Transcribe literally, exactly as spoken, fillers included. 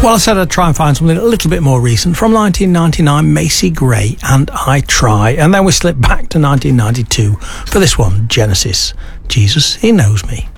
Well, I said I'd try and find something a little bit more recent. From nineteen ninety-nine, Macy Gray and I Try. And then we slip back to nineteen ninety-two for this one, Genesis. Jesus, He Knows Me.